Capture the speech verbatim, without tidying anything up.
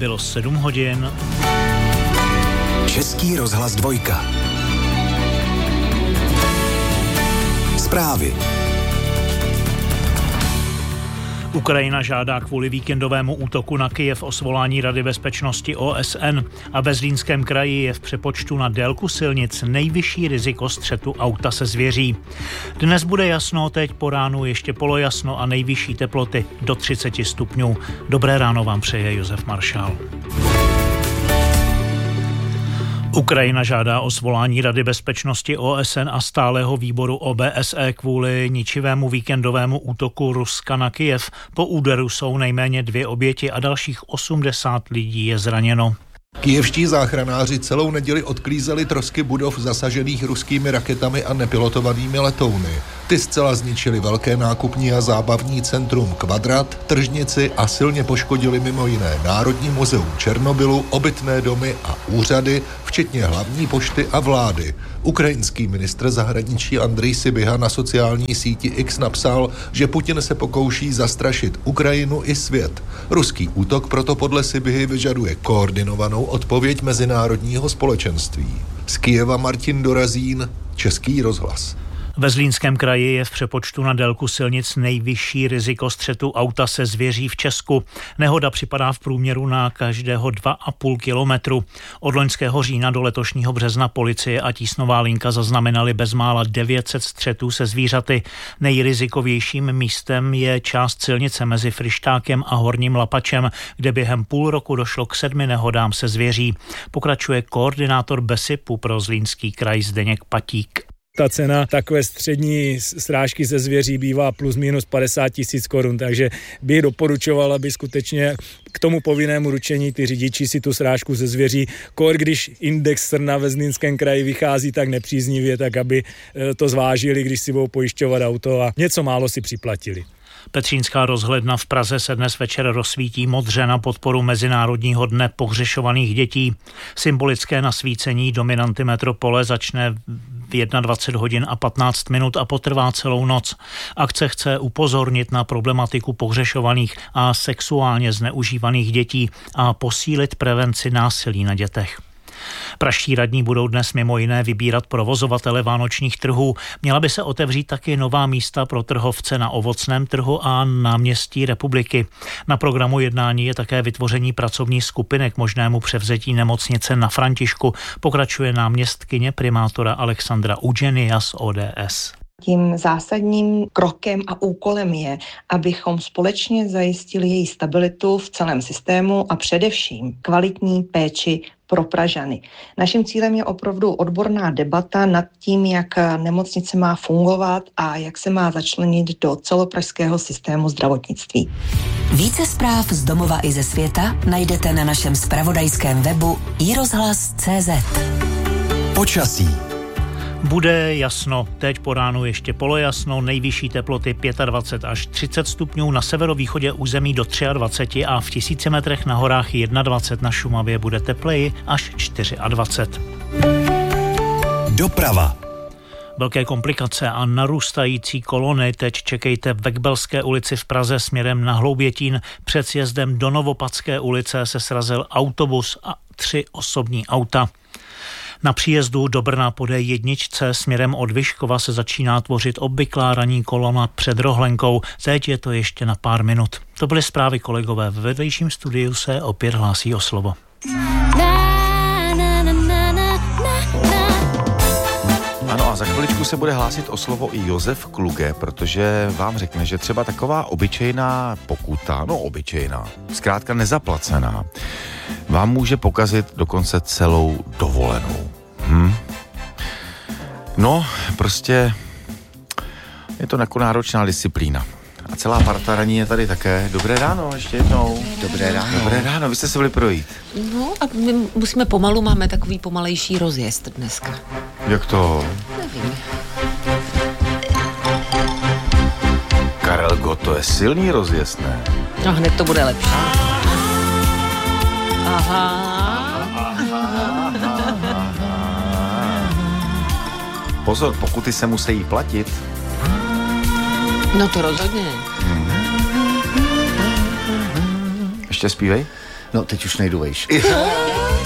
bylo sedm hodin. Český rozhlas dvojka. Zprávy. Ukrajina žádá kvůli víkendovému útoku na Kyjev o svolání Rady bezpečnosti O S N a ve Zlínském kraji je v přepočtu na délku silnic nejvyšší riziko střetu auta se zvěří. Dnes bude jasno, teď po ránu ještě polojasno a nejvyšší teploty do třicet stupňů. Dobré ráno vám přeje Josef Maršál. Ukrajina žádá o svolání Rady bezpečnosti O S N a stálého výboru O B S E kvůli ničivému víkendovému útoku Ruska na Kyjev. Po úderu jsou nejméně dvě oběti a dalších osmdesát lidí je zraněno. Kyjevští záchranáři celou neděli odklízeli trosky budov zasažených ruskými raketami a nepilotovanými letouny. Ty zcela zničily velké nákupní a zábavní centrum Kvadrat, tržnici a silně poškodili mimo jiné Národní muzeum Černobylu, obytné domy a úřady, včetně hlavní pošty a vlády. Ukrajinský ministr zahraničí Andrej Sybiha na sociální síti X napsal, že Putin se pokouší zastrašit Ukrajinu i svět. Ruský útok proto podle Sybihy vyžaduje koordinovanou odpověď mezinárodního společenství. Z Kyjeva Martin Dorazín, Český rozhlas. Ve Zlínském kraji je v přepočtu na délku silnic nejvyšší riziko střetu auta se zvěří v Česku. Nehoda připadá v průměru na každého dva a půl kilometru. Od loňského října do letošního března policie a tísnová linka zaznamenali bezmála devět set střetů se zvířaty. Nejrizikovějším místem je část silnice mezi Fryštákem a Horním Lapačem, kde během půl roku došlo k sedmi nehodám se zvěří. Pokračuje koordinátor BESIPu pro Zlínský kraj Zdeněk Patík. Ta cena takové střední srážky ze zvěří bývá plus minus padesát tisíc korun, takže bych doporučoval, aby skutečně k tomu povinnému ručení ty řidiči si tu srážku ze zvěří, kor když index srna ve Zlínském kraji vychází tak nepříznivě, tak aby to zvážili, když si budou pojišťovat auto a něco málo si připlatili. Petřínská rozhledna v Praze se dnes večer rozsvítí modře na podporu Mezinárodního dne pohřešovaných dětí. Symbolické nasvícení dominanty metropole začne v dvacet jedna hodin a patnáct minut a potrvá celou noc. Akce chce upozornit na problematiku pohřešovaných a sexuálně zneužívaných dětí a posílit prevenci násilí na dětech. Pražští radní budou dnes mimo jiné vybírat provozovatele vánočních trhů. Měla by se otevřít taky nová místa pro trhovce na ovocném trhu a náměstí Republiky. Na programu jednání je také vytvoření pracovní skupiny k možnému převzetí nemocnice na Františku, pokračuje náměstkyně primátora Alexandra Udženia z O D S. Tím zásadním krokem a úkolem je, abychom společně zajistili její stabilitu v celém systému a především kvalitní péči pro Pražany. Naším cílem je opravdu odborná debata nad tím, jak nemocnice má fungovat a jak se má začlenit do celopražského systému zdravotnictví. Více zpráv z domova i ze světa najdete na našem zpravodajském webu i rozhlas tečka cé zet. Počasí. Bude jasno, teď po ránu ještě polojasno, nejvyšší teploty dvacet pět až třicet stupňů, na severovýchodě území do dvacet tři a v tisíci metrech na horách dvacet jedna, na Šumavě bude tepleji až dvacet čtyři. Doprava. Velké komplikace a narůstající kolony teď čekejte v Ekbelské ulici v Praze směrem na Hloubětín. Před sjezdem do Novopadské ulice se srazil autobus a tři osobní auta. Na příjezdu do Brna po D jedna směrem od Vyškova se začíná tvořit obvyklá ranní kolona před Rohlenkou. Teď je to ještě na pár minut. To byly zprávy, kolegové. V vedlejším studiu se opět hlásí o slovo. Ano, a za chviličku se bude hlásit o slovo i Josef Kluge, protože vám řekne, že třeba taková obyčejná pokuta, no obyčejná, zkrátka nezaplacená, vám může pokazit dokonce celou dovolenou. Hm? No, prostě je to jako náročná disciplína. A celá parta raní je tady také. Dobré ráno, ještě jednou. Dobré ráno. Dobré ráno, vy jste se byli projít. No a my musíme pomalu, máme takový pomalejší rozjezd dneska. Jak to? Nevím. Karel Gott, to je silný rozjezd, ne? No hned to bude lepší. Aha. Pozor, pokuty se musí platit. No to rozhodně. Hmm. Ještě zpívej. No, teď už nejdu vejš.